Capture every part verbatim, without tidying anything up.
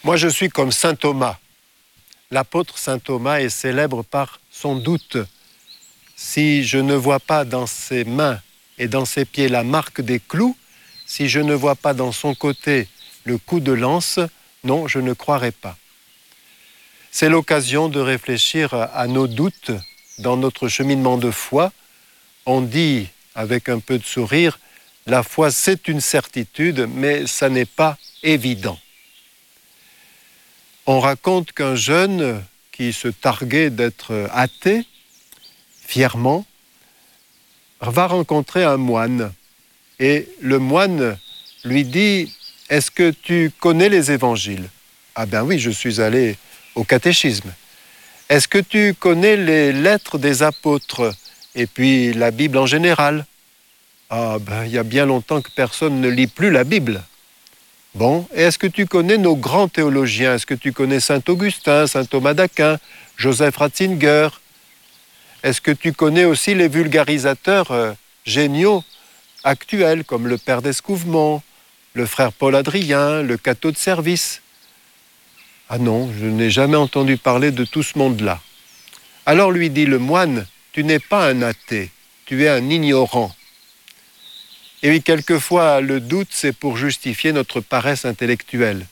Moi, je suis comme saint Thomas. L'apôtre saint Thomas est célèbre par son doute. Si je ne vois pas dans ses mains et dans ses pieds la marque des clous, si je ne vois pas dans son côté le coup de lance, non, je ne croirai pas. C'est l'occasion de réfléchir à nos doutes dans notre cheminement de foi. On dit, avec un peu de sourire, la foi c'est une certitude, mais ça n'est pas évident. On raconte qu'un jeune qui se targuait d'être athée, fièrement, va rencontrer un moine. Et le moine lui dit « Est-ce que tu connais les évangiles ?» « Ah ben oui, je suis allé au catéchisme. »« Est-ce que tu connais les lettres des apôtres et puis la Bible en général ?»« Ah ben, il y a bien longtemps que personne ne lit plus la Bible. » Bon, et est-ce que tu connais nos grands théologiens? Est-ce que tu connais saint Augustin, saint Thomas d'Aquin, Joseph Ratzinger? Est-ce que tu connais aussi les vulgarisateurs euh, géniaux actuels, comme le père d'Escouvemont, le frère Paul Adrien, le Cateau de Service? Ah non, je n'ai jamais entendu parler de tout ce monde-là. Alors lui dit le moine, tu n'es pas un athée, tu es un ignorant. Et oui, quelquefois, le doute, c'est pour justifier notre paresse intellectuelle.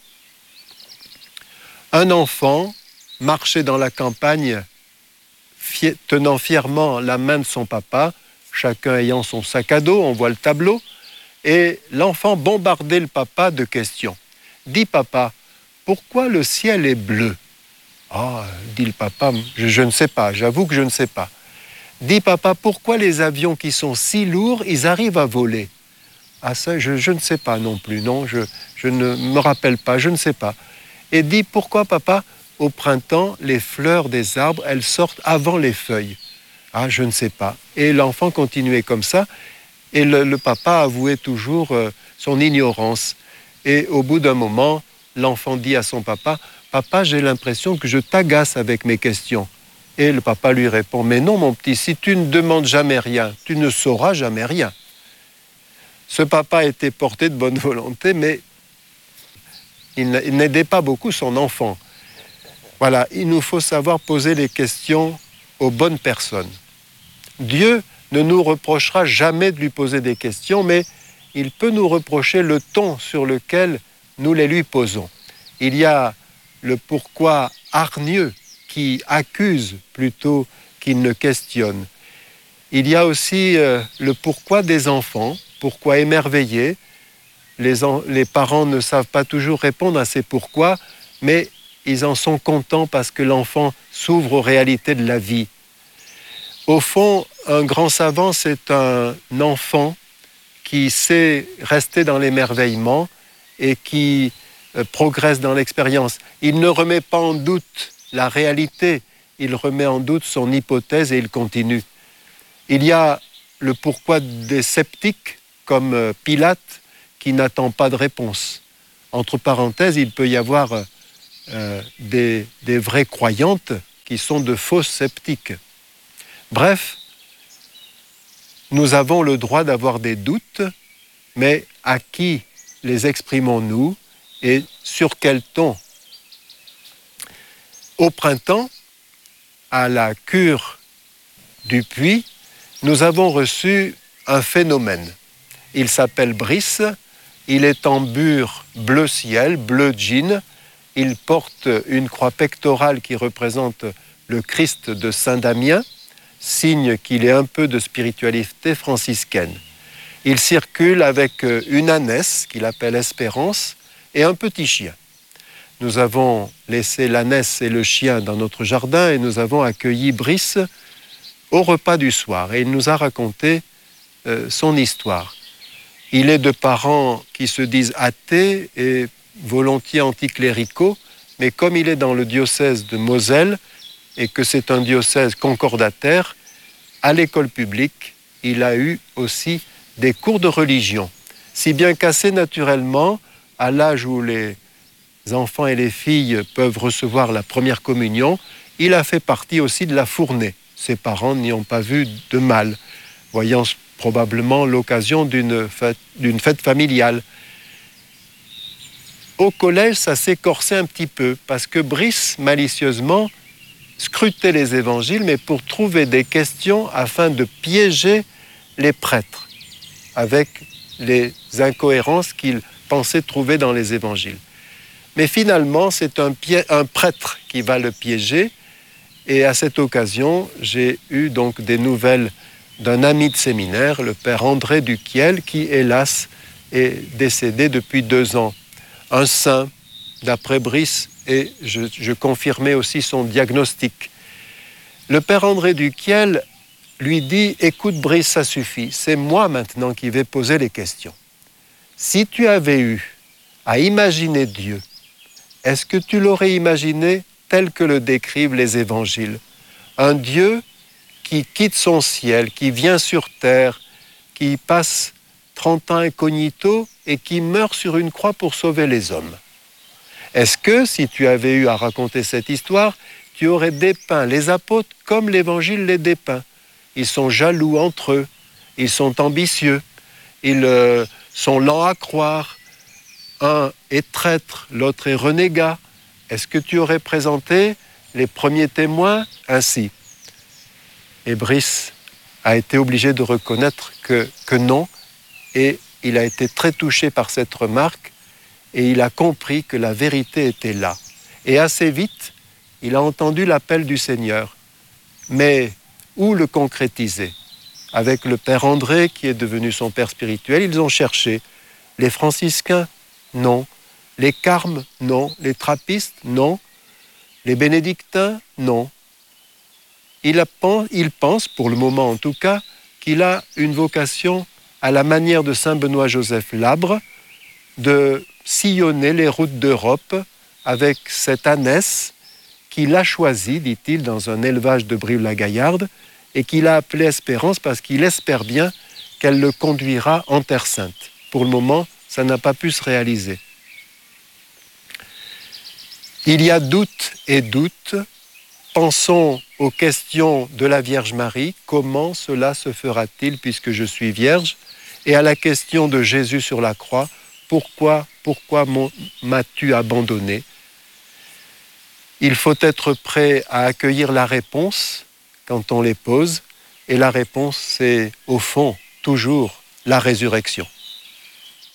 Un enfant marchait dans la campagne, fi- tenant fièrement la main de son papa, chacun ayant son sac à dos, on voit le tableau, et l'enfant bombardait le papa de questions. « Dis papa, pourquoi le ciel est bleu ?»« Ah, dit le papa, je, je ne sais pas, j'avoue que je ne sais pas. »« Dis papa, pourquoi les avions qui sont si lourds, ils arrivent à voler ?» Ah ça, je, je ne sais pas non plus, non, je, je ne me rappelle pas, je ne sais pas. Et dis, pourquoi papa, au printemps, les fleurs des arbres, elles sortent avant les feuilles? Ah, je ne sais pas. Et l'enfant continuait comme ça, et le, le papa avouait toujours euh, son ignorance. Et au bout d'un moment, l'enfant dit à son papa, « Papa, j'ai l'impression que je t'agace avec mes questions. » Et le papa lui répond, « Mais non, mon petit, si tu ne demandes jamais rien, tu ne sauras jamais rien. » Ce papa était porté de bonne volonté, mais il n'aidait pas beaucoup son enfant. Voilà, il nous faut savoir poser les questions aux bonnes personnes. Dieu ne nous reprochera jamais de lui poser des questions, mais il peut nous reprocher le ton sur lequel nous les lui posons. Il y a le pourquoi hargneux qui accuse plutôt qu'il ne questionne. Il y a aussi euh, le pourquoi des enfants, pourquoi émerveillés. Les, en, les parents ne savent pas toujours répondre à ces pourquoi, mais ils en sont contents parce que l'enfant s'ouvre aux réalités de la vie. Au fond, un grand savant, c'est un enfant qui sait rester dans l'émerveillement et qui euh, progresse dans l'expérience. Il ne remet pas en doute la réalité, il remet en doute son hypothèse et il continue. Il y a le pourquoi des sceptiques, comme Pilate, qui n'attend pas de réponse. Entre parenthèses, il peut y avoir euh, des, des vraies croyantes qui sont de fausses sceptiques. Bref, nous avons le droit d'avoir des doutes, mais à qui les exprimons-nous et sur quel ton? Au printemps, à la cure du puits, nous avons reçu un phénomène. Il s'appelle Brice, il est en bure bleu ciel, bleu jean, il porte une croix pectorale qui représente le Christ de Saint-Damien, signe qu'il est un peu de spiritualité franciscaine. Il circule avec une ânesse qu'il appelle Espérance et un petit chien. Nous avons laissé l'ânesse et le chien dans notre jardin et nous avons accueilli Brice au repas du soir. Et il nous a raconté euh, son histoire. Il est de parents qui se disent athées et volontiers anticléricaux, mais comme il est dans le diocèse de Moselle et que c'est un diocèse concordataire, à l'école publique, il a eu aussi des cours de religion. Si bien qu'assez naturellement, à l'âge où les enfants et les filles peuvent recevoir la première communion, il a fait partie aussi de la fournée. Ses parents n'y ont pas vu de mal, voyant probablement l'occasion d'une fête, d'une fête familiale. au collège, ça s'est corsé un petit peu, parce que Brice, malicieusement, scrutait les évangiles, mais pour trouver des questions afin de piéger les prêtres, avec les incohérences qu'il pensait trouver dans les évangiles. Mais finalement, c'est un, piè- un prêtre qui va le piéger, et à cette occasion, j'ai eu donc des nouvelles d'un ami de séminaire, le père André Duquiel, qui, hélas, est décédé depuis deux ans. Un saint, d'après Brice, et je, je confirmais aussi son diagnostic. Le père André Duquiel lui dit « Écoute Brice, ça suffit, c'est moi maintenant qui vais poser les questions. Si tu avais eu à imaginer Dieu, est-ce que tu l'aurais imaginé tel que le décrivent les évangiles? Un Dieu qui quitte son ciel, qui vient sur terre, qui passe trente ans incognito et qui meurt sur une croix pour sauver les hommes. Est-ce que, si tu avais eu à raconter cette histoire, tu aurais dépeint les apôtres comme l'Évangile les dépeint? Ils sont jaloux entre eux, ils sont ambitieux, ils euh, sont lents à croire. Un est traître, l'autre est renégat. Est-ce que tu aurais présenté les premiers témoins ainsi? Et Brice a été obligé de reconnaître que, que non, et il a été très touché par cette remarque, et il a compris que la vérité était là. Et assez vite, il a entendu l'appel du Seigneur. Mais où le concrétiser? Avec le père André, qui est devenu son père spirituel, ils ont cherché. Les franciscains, non. Les carmes, non. Les trappistes, non. Les bénédictins, non. Il, a, il pense, pour le moment en tout cas, qu'il a une vocation à la manière de saint Benoît-Joseph Labre, de sillonner les routes d'Europe avec cette ânesse qu'il a choisie, dit-il, dans un élevage de Brive-la-Gaillarde, et qu'il a appelée Espérance parce qu'il espère bien qu'elle le conduira en Terre Sainte. Pour le moment, ça n'a pas pu se réaliser. Il y a doute et doute. Pensons aux questions de la Vierge Marie, comment cela se fera-t-il puisque je suis vierge? Et à la question de Jésus sur la croix, pourquoi, pourquoi m'as-tu abandonné? Il faut être prêt à accueillir la réponse quand on les pose, et la réponse, c'est au fond toujours la résurrection.